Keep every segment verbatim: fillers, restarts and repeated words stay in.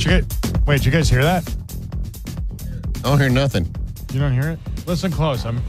Did you get, wait, did you guys hear that? I don't hear nothing. You don't hear it? Listen close. I'm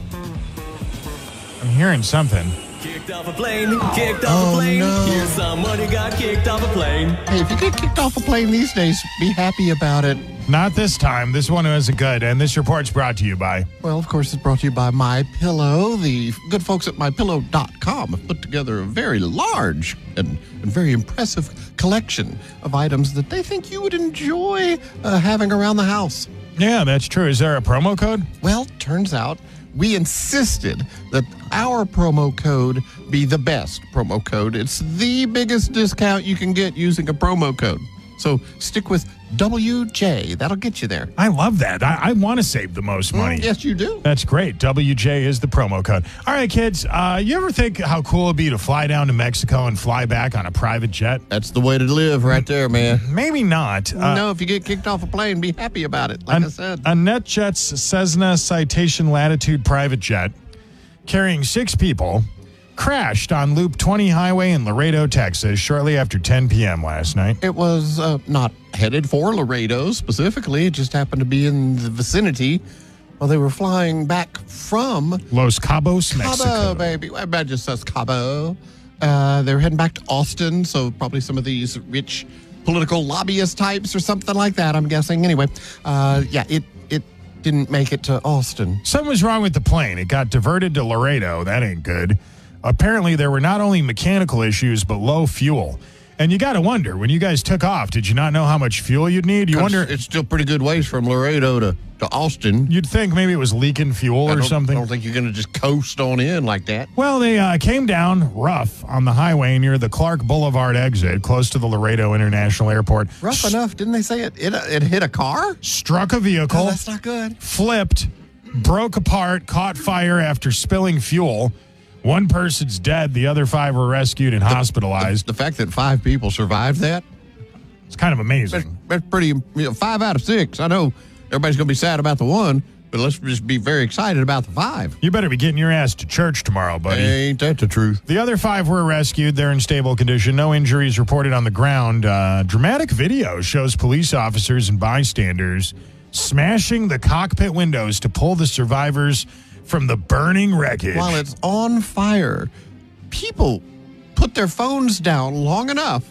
I'm hearing something. Kicked off a plane, kicked off Oh, a plane. no. Here's somebody got kicked off a plane. Hey, if you get kicked off a plane these days, be happy about it. Not this time. This one isn't good. And this report's brought to you by... Well, of course, it's brought to you by MyPillow. The good folks at my pillow dot com have put together a very large and, and very impressive collection of items that they think you would enjoy uh, having around the house. Yeah, that's true. Is there a promo code? Well, turns out we insisted that our promo code be the best promo code. It's the biggest discount you can get using a promo code. So stick with W J. That'll get you there. I love that. I, I want to save the most money. Mm, yes, you do. That's great. W J is the promo code. All right, kids, uh, you ever think how cool it'd be to fly down to Mexico and fly back on a private jet? That's the way to live right there, man. Maybe not. Uh, no, if you get kicked off a plane, be happy about it, like a, I said. A NetJets Cessna Citation Latitude private jet carrying six people crashed on Loop twenty Highway in Laredo, Texas, shortly after ten p.m. last night. It was uh, not headed for Laredo specifically. It just happened to be in the vicinity while they were flying back from Los Cabos, Mexico. Cabo, baby. Well, that just says Cabo. Uh, they were heading back to Austin, so probably some of these rich political lobbyist types or something like that, I'm guessing. Anyway, uh, yeah, it, it didn't make it to Austin. Something was wrong with the plane. It got diverted to Laredo. That ain't good. Apparently, there were not only mechanical issues, but low fuel. And you got to wonder, when you guys took off, did you not know how much fuel you'd need? You wonder. It's still pretty good ways from Laredo to, to Austin. You'd think maybe it was leaking fuel I or don't- something. I don't think you're going to just coast on in like that. Well, they uh, came down rough on the highway near the Clark Boulevard exit, close to the Laredo International Airport. Rough S- enough, didn't they say it? It, it hit a car? Struck a vehicle, Oh, that's not good. flipped, broke apart, caught fire after spilling fuel. One person's dead. The other five were rescued and hospitalized. The fact that five people survived that, It's kind of that's, amazing. that's pretty, you know, five out of six. I know everybody's going to be sad about the one, but let's just be very excited about the five. You better be getting your ass to church tomorrow, buddy. Ain't that the truth? The other five were rescued. They're in stable condition. No injuries reported on the ground. Uh, dramatic video shows police officers and bystanders smashing the cockpit windows to pull the survivors from the burning wreckage. While it's on fire, people put their phones down long enough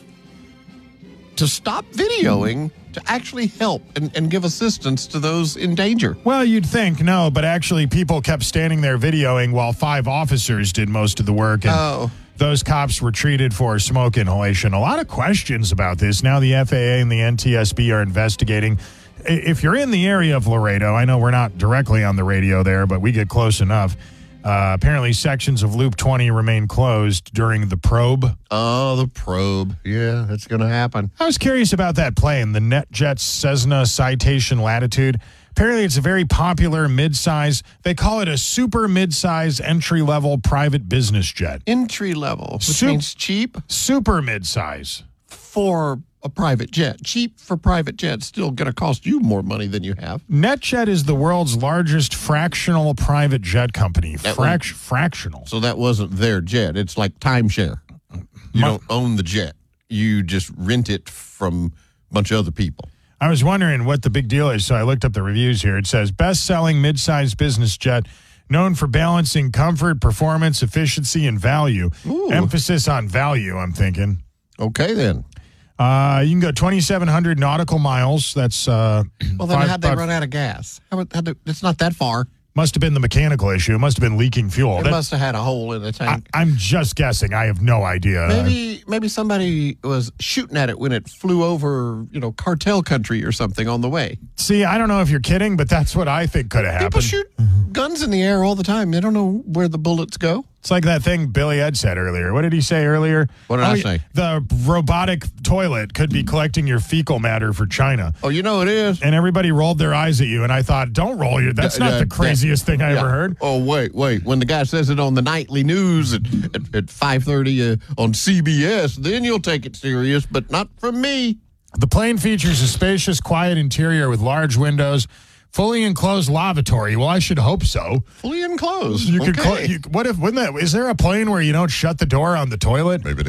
to stop videoing to actually help and, and give assistance to those in danger. Well, you'd think no, but actually people kept standing there videoing while five officers did most of the work. And Oh. those cops were treated for smoke inhalation. A lot of questions about this. Now the F A A and the N T S B are investigating. If you're in the area of Laredo, I know we're not directly on the radio there, but we get close enough. Uh, apparently, sections of Loop twenty remain closed during the probe. Oh, the probe. Yeah, that's going to happen. I was curious about that plane, the NetJets Cessna Citation Latitude. Apparently, it's a very popular mid-size. They call it a super mid-size entry-level private business jet. Entry level, which Sup- means cheap Super mid-size. for a private jet. Cheap for private jets, still going to cost you more money than you have. NetJet is the world's largest fractional private jet company. That Frac- fractional. So that wasn't their jet. It's like timeshare. You My- don't own the jet. You just rent it from a bunch of other people. I was wondering what the big deal is, so I looked up the reviews here. It says, best-selling mid-sized business jet known for balancing comfort, performance, efficiency, and value. Ooh. Emphasis on value, I'm thinking. Okay, then. Uh, you can go twenty-seven hundred nautical miles. That's uh, Well, then five- how'd they about- run out of gas? How, how'd they, it's not that far. Must have been the mechanical issue. It must have been leaking fuel. It That- must have had a hole in the I, tank. I'm just guessing. I have no idea. maybe maybe somebody was shooting at it when it flew over, you know, cartel country or something on the way. See, I don't know if you're kidding, but that's what I think could have People happened. shoot guns in the air all the time. They don't know where the bullets go. It's like that thing Billy Ed said earlier. What did he say earlier? What did Oh, I yeah, say? The robotic toilet could be collecting your fecal matter for China. Oh, you know it is. And everybody rolled their eyes at you, and I thought, don't roll your. That's Yeah, not yeah, the craziest thing I Yeah. ever heard. Oh, wait, wait. When the guy says it on the nightly news at, at, at five thirty uh, on C B S, then you'll take it serious, but not from me. The plane features a spacious, quiet interior with large windows, fully enclosed lavatory. Well, I should hope so. Fully enclosed. You could. Okay. Clo- you, what if? Wouldn't that? Is there a plane where you don't shut the door on the toilet? Maybe